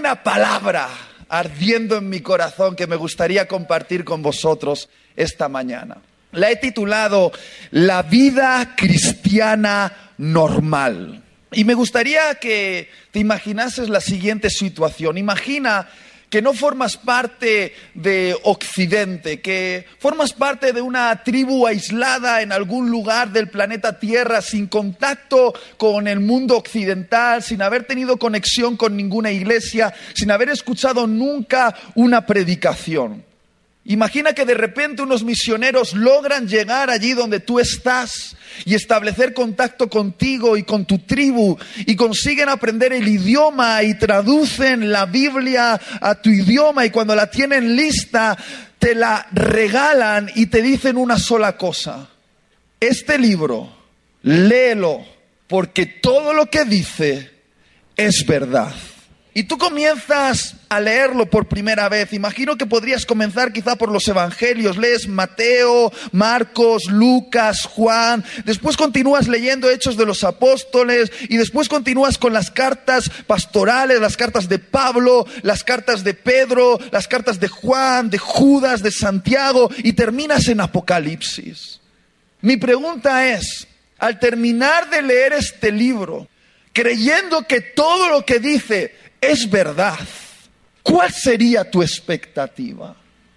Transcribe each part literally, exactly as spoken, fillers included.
una palabra ardiendo en mi corazón que me gustaría compartir con vosotros esta mañana. La he titulado La vida cristiana normal. Y me gustaría que te imaginases la siguiente situación. Imagina que no formas parte de Occidente, que formas parte de una tribu aislada en algún lugar del planeta Tierra, sin contacto con el mundo occidental, sin haber tenido conexión con ninguna iglesia, sin haber escuchado nunca una predicación. Imagina que de repente unos misioneros logran llegar allí donde tú estás y establecer contacto contigo y con tu tribu, y consiguen aprender el idioma y traducen la Biblia a tu idioma, y cuando la tienen lista te la regalan y te dicen una sola cosa: este libro, léelo, porque todo lo que dice es verdad. Y tú comienzas a leerlo por primera vez. Imagino que podrías comenzar quizá por los evangelios. Lees Mateo, Marcos, Lucas, Juan. Después continúas leyendo Hechos de los Apóstoles. Y después continúas con las cartas pastorales, las cartas de Pablo, las cartas de Pedro, las cartas de Juan, de Judas, de Santiago. Y terminas en Apocalipsis. Mi pregunta es, al terminar de leer este libro, creyendo que todo lo que dice es verdad, ¿cuál sería tu expectativa?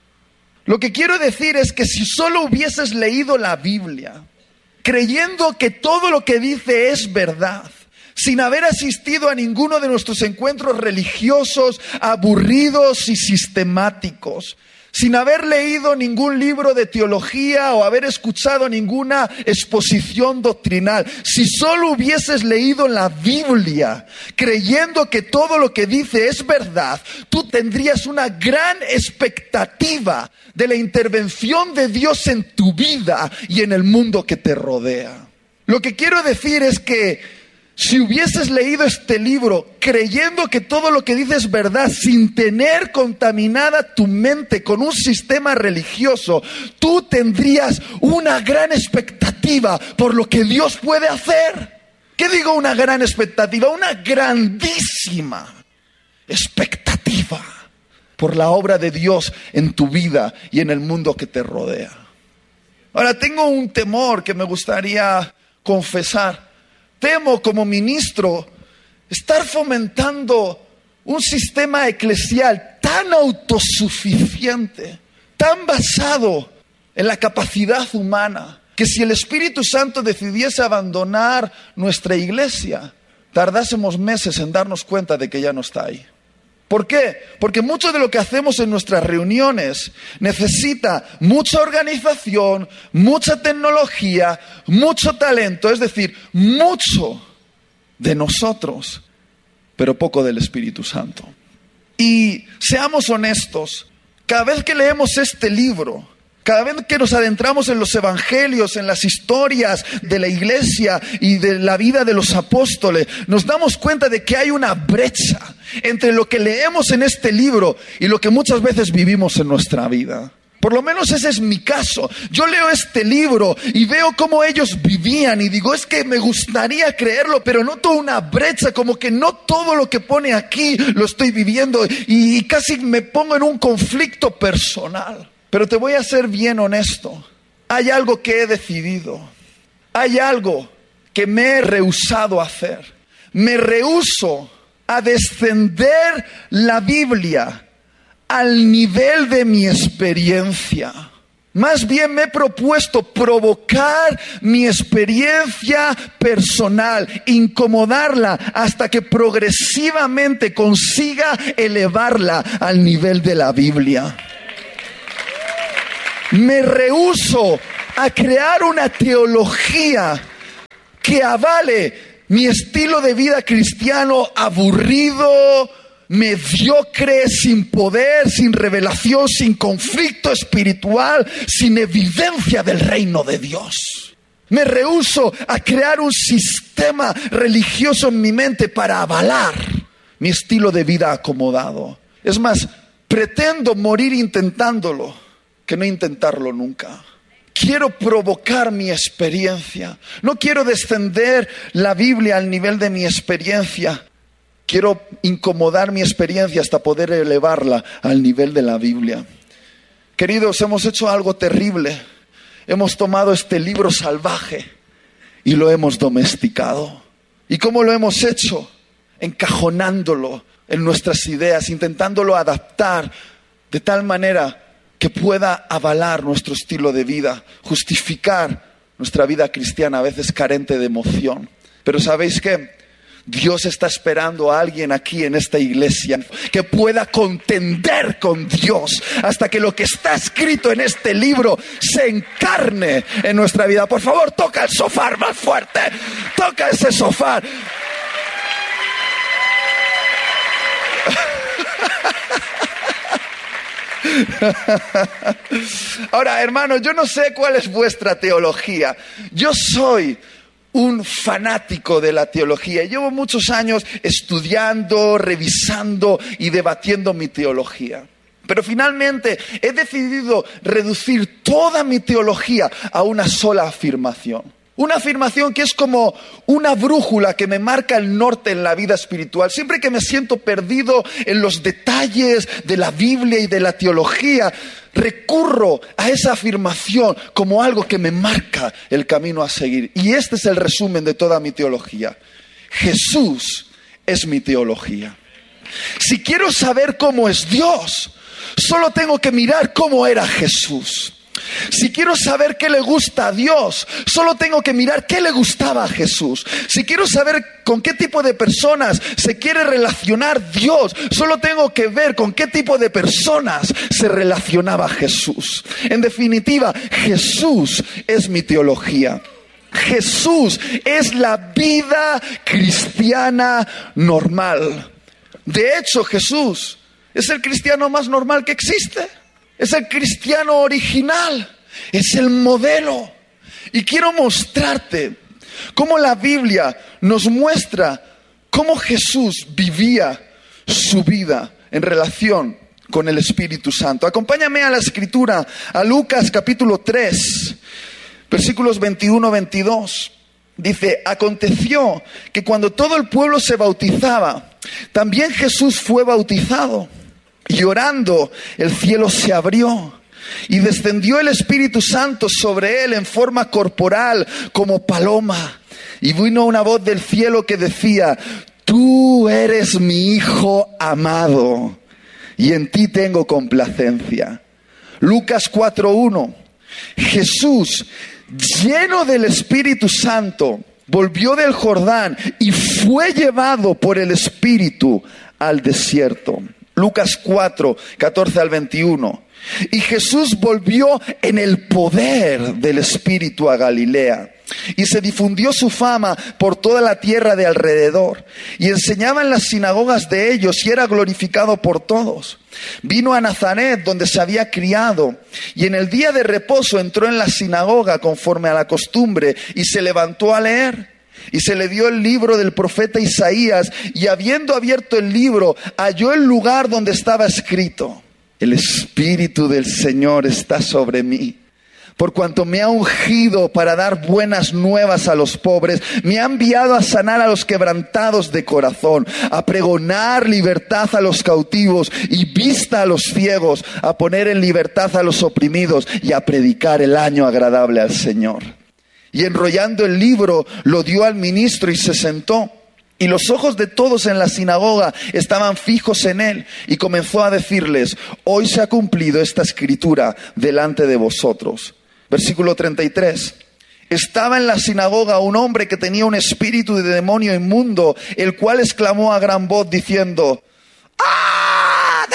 Lo que quiero decir es que si solo hubieses leído la Biblia, creyendo que todo lo que dice es verdad, sin haber asistido a ninguno de nuestros encuentros religiosos aburridos y sistemáticos, sin haber leído ningún libro de teología o haber escuchado ninguna exposición doctrinal, si solo hubieses leído la Biblia, creyendo que todo lo que dice es verdad, tú tendrías una gran expectativa de la intervención de Dios en tu vida y en el mundo que te rodea. Lo que quiero decir es que si hubieses leído este libro creyendo que todo lo que dice es verdad, sin tener contaminada tu mente con un sistema religioso, tú tendrías una gran expectativa por lo que Dios puede hacer. ¿Qué digo una gran expectativa? Una grandísima expectativa por la obra de Dios en tu vida y en el mundo que te rodea. Ahora, tengo un temor que me gustaría confesar. Temo como ministro estar fomentando un sistema eclesial tan autosuficiente, tan basado en la capacidad humana, que si el Espíritu Santo decidiese abandonar nuestra iglesia, tardásemos meses en darnos cuenta de que ya no está ahí. ¿Por qué? Porque mucho de lo que hacemos en nuestras reuniones necesita mucha organización, mucha tecnología, mucho talento, es decir, mucho de nosotros, pero poco del Espíritu Santo. Y seamos honestos, cada vez que leemos este libro, cada vez que nos adentramos en los evangelios, en las historias de la iglesia y de la vida de los apóstoles, nos damos cuenta de que hay una brecha entre lo que leemos en este libro y lo que muchas veces vivimos en nuestra vida. Por lo menos ese es mi caso. Yo leo este libro y veo cómo ellos vivían y digo, es que me gustaría creerlo, pero noto una brecha, como que no todo lo que pone aquí lo estoy viviendo, y casi me pongo en un conflicto personal. Pero te voy a ser bien honesto. Hay algo que he decidido. Hay algo que me he rehusado a hacer. Me rehúso a descender la Biblia al nivel de mi experiencia. Más bien me he propuesto provocar mi experiencia personal, incomodarla hasta que progresivamente consiga elevarla al nivel de la Biblia. Me rehúso a crear una teología que avale mi estilo de vida cristiano aburrido, mediocre, sin poder, sin revelación, sin conflicto espiritual, sin evidencia del reino de Dios. Me rehúso a crear un sistema religioso en mi mente para avalar mi estilo de vida acomodado. Es más, pretendo morir intentándolo que no intentarlo nunca. Quiero provocar mi experiencia. No quiero descender la Biblia al nivel de mi experiencia. quiero incomodar mi experiencia hasta poder elevarla al nivel de la Biblia. Queridos, hemos hecho algo terrible. Hemos tomado este libro salvaje y lo hemos domesticado. ¿Y cómo lo hemos hecho? Encajonándolo en nuestras ideas, intentándolo adaptar de tal manera que pueda avalar nuestro estilo de vida, justificar nuestra vida cristiana, a veces carente de emoción. Pero ¿sabéis qué? Dios está esperando a alguien aquí en esta iglesia que pueda contender con Dios hasta que lo que está escrito en este libro se encarne en nuestra vida. Por favor, toca el sofá más fuerte. Toca ese sofá. Ahora, hermanos, yo no sé cuál es vuestra teología. Yo soy un fanático de la teología. Llevo muchos años estudiando, revisando y debatiendo mi teología. Pero finalmente he decidido reducir toda mi teología a una sola afirmación. Una afirmación que es como una brújula que me marca el norte en la vida espiritual. Siempre que me siento perdido en los detalles de la Biblia y de la teología, recurro a esa afirmación como algo que me marca el camino a seguir. Y este es el resumen de toda mi teología. Jesús es mi teología. Si quiero saber cómo es Dios, solo tengo que mirar cómo era Jesús. Si quiero saber qué le gusta a Dios, solo tengo que mirar qué le gustaba a Jesús. Si quiero saber con qué tipo de personas se quiere relacionar Dios, solo tengo que ver con qué tipo de personas se relacionaba Jesús. En definitiva, Jesús es mi teología. Jesús es la vida cristiana normal. De hecho, Jesús es el cristiano más normal que existe. Es el cristiano original, es el modelo. Y quiero mostrarte cómo la Biblia nos muestra cómo Jesús vivía su vida en relación con el Espíritu Santo. Acompáñame a la Escritura, a Lucas capítulo tres, versículos veintiuno a veintidós. Dice: aconteció que cuando todo el pueblo se bautizaba, también Jesús fue bautizado. Y orando, el cielo se abrió y descendió el Espíritu Santo sobre él en forma corporal como paloma. Y vino una voz del cielo que decía: tú eres mi Hijo amado, y en ti tengo complacencia. Lucas cuatro uno. Jesús, lleno del Espíritu Santo, volvió del Jordán y fue llevado por el Espíritu al desierto. Lucas cuatro, catorce al veintiuno. Y Jesús volvió en el poder del Espíritu a Galilea, y se difundió su fama por toda la tierra de alrededor, y enseñaba en las sinagogas de ellos, y era glorificado por todos. Vino a Nazaret, donde se había criado, y en el día de reposo entró en la sinagoga conforme a la costumbre, y se levantó a leer. Y se le dio el libro del profeta Isaías, y habiendo abierto el libro, halló el lugar donde estaba escrito: el Espíritu del Señor está sobre mí, por cuanto me ha ungido para dar buenas nuevas a los pobres, me ha enviado a sanar a los quebrantados de corazón, a pregonar libertad a los cautivos y vista a los ciegos, a poner en libertad a los oprimidos y a predicar el año agradable al Señor. Y enrollando el libro, lo dio al ministro y se sentó. Y los ojos de todos en la sinagoga estaban fijos en él. Y comenzó a decirles: hoy se ha cumplido esta escritura delante de vosotros. Versículo treinta y tres. Estaba en la sinagoga un hombre que tenía un espíritu de demonio inmundo, el cual exclamó a gran voz diciendo: ¡ah,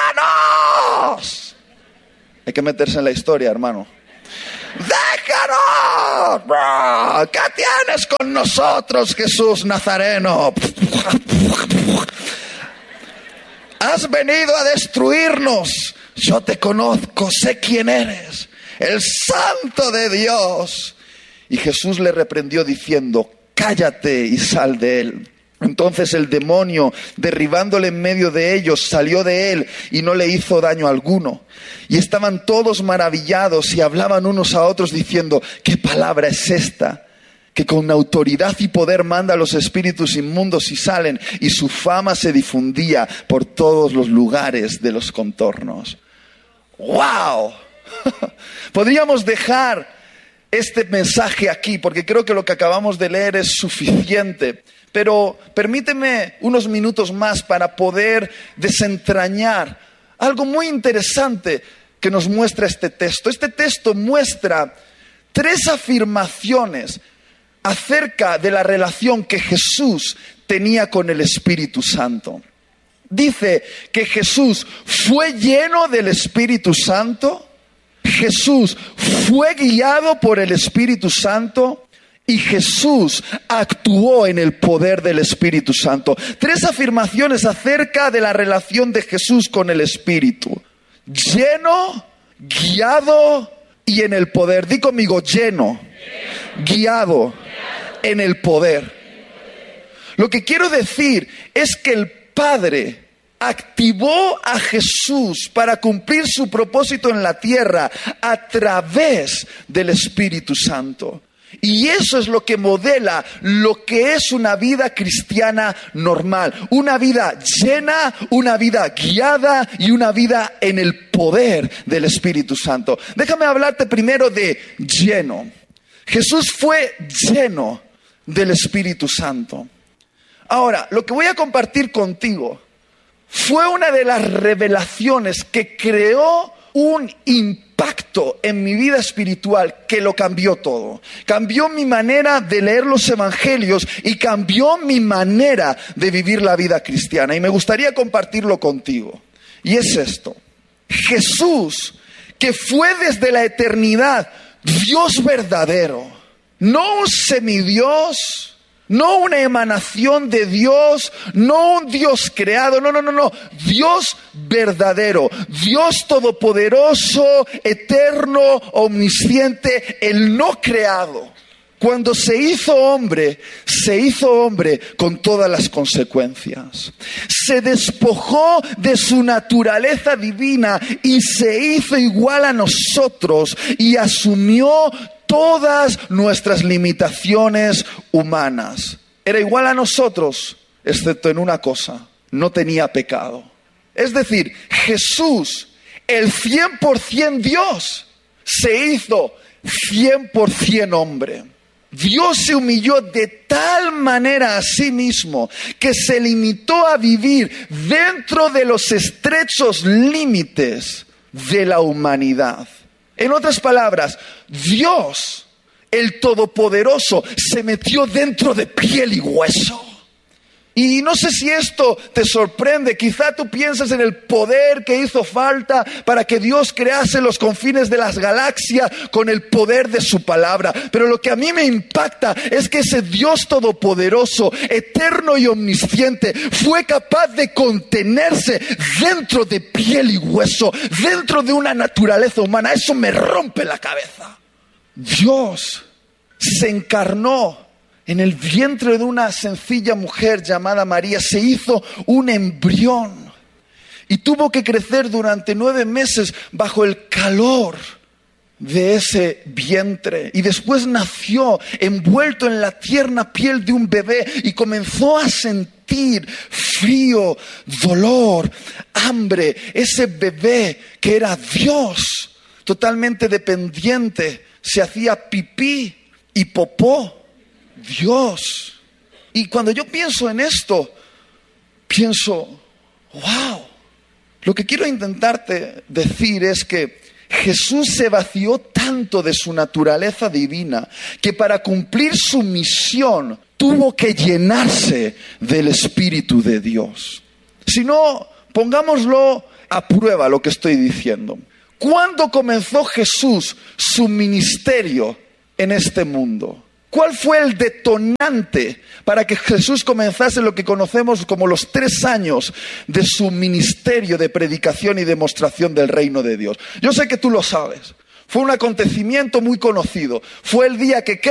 déjanos! Hay que meterse en la historia, hermano. ¡Déjanos! ¿Qué tienes con nosotros, Jesús Nazareno? Has venido a destruirnos. Yo te conozco, sé quién eres, el Santo de Dios. Y Jesús le reprendió diciendo: cállate y sal de él. Entonces el demonio, derribándole en medio de ellos, salió de él y no le hizo daño alguno. Y estaban todos maravillados y hablaban unos a otros diciendo: ¿qué palabra es esta? que con autoridad y poder manda a los espíritus inmundos y salen, y su fama se difundía por todos los lugares de los contornos. ¡Wow! Podríamos dejar este mensaje aquí, porque creo que lo que acabamos de leer es suficiente. Pero permíteme unos minutos más para poder desentrañar algo muy interesante que nos muestra este texto. Este texto muestra tres afirmaciones acerca de la relación que Jesús tenía con el Espíritu Santo. Dice que Jesús fue lleno del Espíritu Santo, Jesús fue guiado por el Espíritu Santo y Jesús actuó en el poder del Espíritu Santo. Tres afirmaciones acerca de la relación de Jesús con el Espíritu: lleno, guiado y en el poder. Di conmigo: lleno, guiado, en el poder. Lo que quiero decir es que el Padre activó a Jesús para cumplir su propósito en la tierra a través del Espíritu Santo. Y eso es lo que modela lo que es una vida cristiana normal. Una vida llena, una vida guiada y una vida en el poder del Espíritu Santo. Déjame hablarte primero de lleno. Jesús fue lleno del Espíritu Santo. Ahora, lo que voy a compartir contigo fue una de las revelaciones que creó un impacto en mi vida espiritual que lo cambió todo. Cambió mi manera de leer los evangelios y cambió mi manera de vivir la vida cristiana. Y me gustaría compartirlo contigo. Y es esto: Jesús, que fue desde la eternidad Dios verdadero, no un semidios, no una emanación de Dios, no un Dios creado, no, no, no, no, Dios verdadero, Dios todopoderoso, eterno, omnisciente, el no creado. Cuando se hizo hombre, se hizo hombre con todas las consecuencias. Se despojó de su naturaleza divina y se hizo igual a nosotros y asumió todas nuestras limitaciones humanas. Era igual a nosotros, excepto en una cosa: no tenía pecado. Es decir, Jesús, el cien por ciento Dios, se hizo cien por ciento hombre. Dios se humilló de tal manera a sí mismo que se limitó a vivir dentro de los estrechos límites de la humanidad. En otras palabras, Dios, el Todopoderoso, se metió dentro de piel y hueso. Y no sé si esto te sorprende. Quizá tú piensas en el poder que hizo falta para que Dios crease los confines de las galaxias con el poder de su palabra. Pero lo que a mí me impacta es que ese Dios todopoderoso, eterno y omnisciente, fue capaz de contenerse dentro de piel y hueso, dentro de una naturaleza humana. Eso me rompe la cabeza. Dios se encarnó en el vientre de una sencilla mujer llamada María, se hizo un embrión y tuvo que crecer durante nueve meses bajo el calor de ese vientre. Y después nació envuelto en la tierna piel de un bebé y comenzó a sentir frío, dolor, hambre. Ese bebé que era Dios, totalmente dependiente, se hacía pipí y popó. Dios. Y cuando yo pienso en esto, pienso, wow. Lo que quiero intentarte decir es que Jesús se vació tanto de su naturaleza divina que para cumplir su misión tuvo que llenarse del Espíritu de Dios. Si no, pongámoslo a prueba lo que estoy diciendo. ¿Cuándo comenzó Jesús su ministerio en este mundo? ¿Cuál fue el detonante para que Jesús comenzase lo que conocemos como los tres años de su ministerio de predicación y demostración del reino de Dios? Yo sé que tú lo sabes. Fue un acontecimiento muy conocido. Fue el día que